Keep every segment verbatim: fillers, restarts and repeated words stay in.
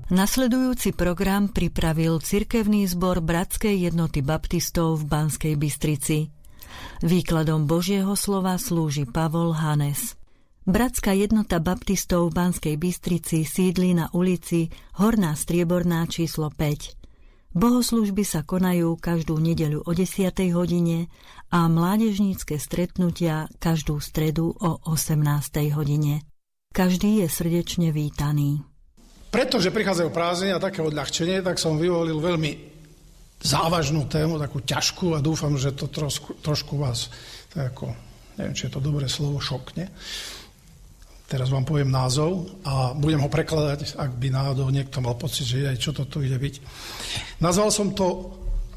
Nasledujúci program pripravil cirkevný zbor Bratskej jednoty baptistov v Banskej Bystrici. Výkladom Božieho slova slúži Pavol Hanes. Bratská jednota baptistov v Banskej Bystrici sídli na ulici Horná Strieborná číslo päť. Bohoslúžby sa konajú každú nedeľu o desiatej hodine a mládežnícke stretnutia každú stredu o osemnástej hodine. Každý je srdečne vítaný. Pretože prichádzajú prázdniny a také odľahčenie, tak som vyvolil veľmi závažnú tému, takú ťažkú a dúfam, že to trošku, trošku vás, tak ako, neviem, či je to dobré slovo, šokne. Teraz vám poviem názov a budem ho prekladať, ak by náhodou niekto mal pocit, že aj čo to tu ide byť. Nazval som to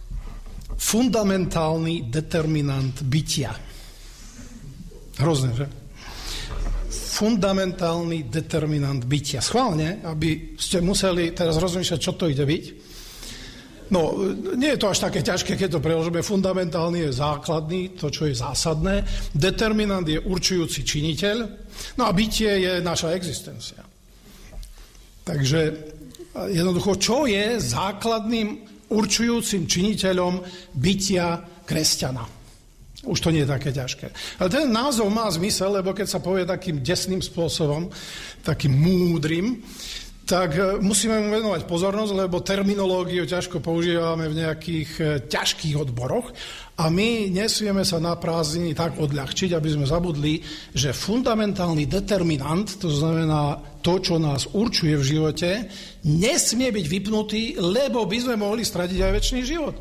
fundamentálny determinant bytia. Hrozné, že? Fundamentálny determinant bytia. Schválne, aby ste museli teraz rozmýšľať, čo to ide byť. No, nie je to až také ťažké, keď to preložíme. Fundamentálny je základný, to, čo je zásadné. Determinant je určujúci činiteľ. No a bytie je naša existencia. Takže jednoducho, čo je základným určujúcim činiteľom bytia kresťana? Už to nie je také ťažké. Ale ten názov má zmysel, lebo keď sa povie takým desným spôsobom, takým múdrym, tak musíme mu venovať pozornosť, lebo terminológiu ťažko používame v nejakých ťažkých odboroch a my nesmieme sa na prázdniny tak odľahčiť, aby sme zabudli, že fundamentálny determinant, to znamená to, čo nás určuje v živote, nesmie byť vypnutý, lebo by sme mohli stratiť aj večný život.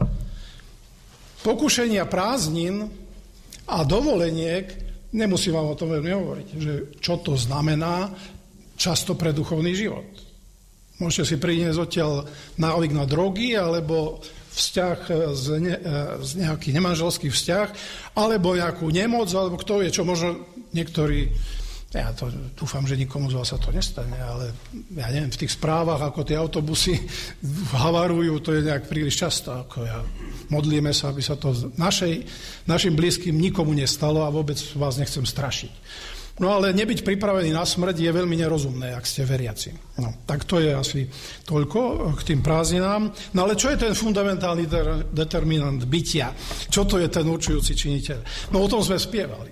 Pokušenia prázdnin a dovoleniek, nemusím vám o tom veľmi hovoriť, že čo to znamená často pre duchovný život. Môžete si priniesť odtiaľ návyk na drogy, alebo vzťah z, ne, z nejaký nemanželský vzťah, alebo nejakú nemoc, alebo kto vie, čo možno niektorí, ja to dúfam, že nikomu z vás sa to nestane, ale ja neviem, v tých správach, ako tie autobusy havarujú, to je nejak príliš často, ako ja. Modlíme sa, aby sa to našej, našim blízkym nikomu nestalo a vôbec vás nechcem strašiť. No ale nebyť pripravený na smrť je veľmi nerozumné, ak ste veriaci. No, tak to je asi toľko k tým prázdninám. No ale čo je ten fundamentálny der- determinant bytia? Čo to je ten určujúci činiteľ? No o tom sme spievali.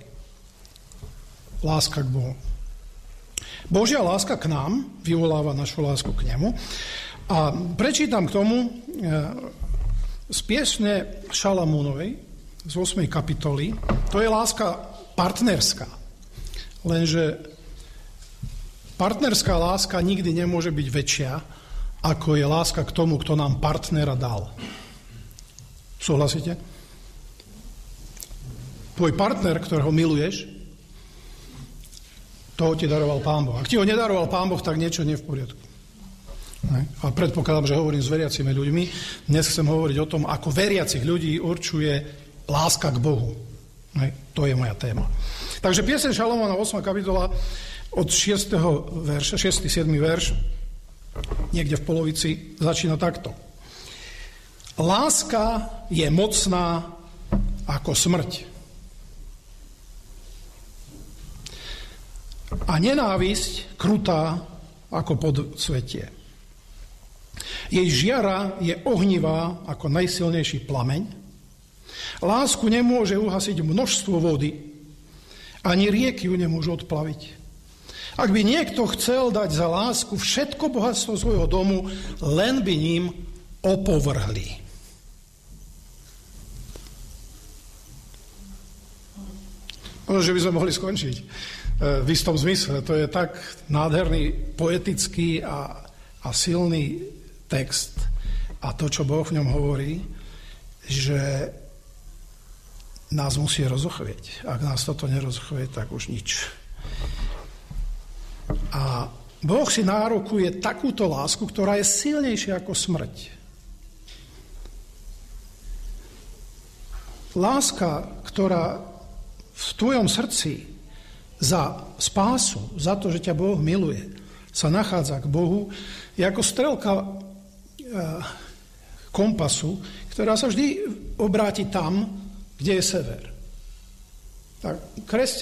Láska k Bohu. Božia láska k nám vyvoláva našu lásku k nemu. A prečítam k tomu z piesne Šalamúnovej z ôsmej kapitoly. To je láska partnerská. Lenže partnerská láska nikdy nemôže byť väčšia, ako je láska k tomu, kto nám partnera dal. Súhlasíte? Tvoj partner, ktorého miluješ, toho ti daroval Pán Boh. Ak ti ho nedaroval Pán Boh, tak niečo nie je v poriadku. A predpokladám, že hovorím s veriacimi ľuďmi. Dnes chcem hovoriť o tom, ako veriacich ľudí určuje láska k Bohu. To je moja téma. Takže pieseň Šalamúnova ôsma kapitola od šiesteho verša, šiesty siedmy verš, niekde v polovici, začína takto. Láska je mocná ako smrť. A nenávisť krutá ako podsvetie. Jej žiara je ohnivá ako najsilnejší plameň. Lásku nemôže uhasiť množstvo vody. Ani rieky ju nemôžu odplaviť. Ak by niekto chcel dať za lásku všetko bohatstvo svojho domu, len by ním opovrhli. Možno, že by sme mohli skončiť v istom zmysle. To je tak nádherný, poetický a, a silný text a to, čo Boh v ňom hovorí, že nás musí rozochvieť. Ak nás toto nerozochvie, tak už nič. A Boh si nárokuje takúto lásku, ktorá je silnejšia ako smrť. Láska, ktorá v tvojom srdci za spásu, za to, že ťa Boh miluje, sa nachádza k Bohu, je ako strelka kompasu, ktorá sa vždy obráti tam, kde je sever. Tak kresťan